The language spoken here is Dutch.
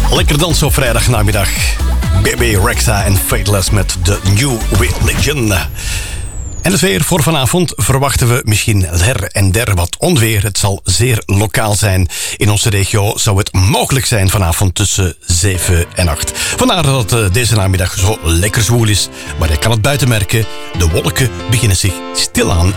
Lekker dansen op vrijdagnamiddag. Baby Rexha en Fateless met The New Religion. En het weer voor vanavond verwachten we misschien her en der wat onweer. Het zal zeer lokaal zijn. In onze regio zou het mogelijk zijn vanavond tussen 7 en 8. Vandaar dat het deze namiddag zo lekker zwoel is. Maar je kan het buiten merken. De wolken beginnen zich stilaan